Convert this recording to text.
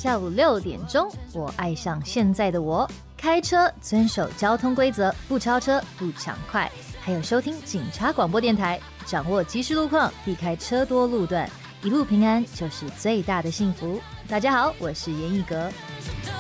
下午6点钟，我爱上现在的我。开车遵守交通规则，不超车，不抢快，还有收听警察广播电台，掌握即时路况，避开车多路段，一路平安就是最大的幸福。大家好，我是严艺格。